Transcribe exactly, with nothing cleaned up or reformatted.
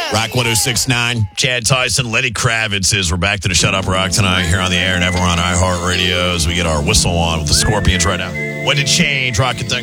Rock one oh six point nine. Chad Tyson, Lenny Kravitz is. We're back to the Shut Up Rock tonight here on the air and everywhere on iHeartRadio as we get our whistle on with the Scorpions right now. When to change, Rock and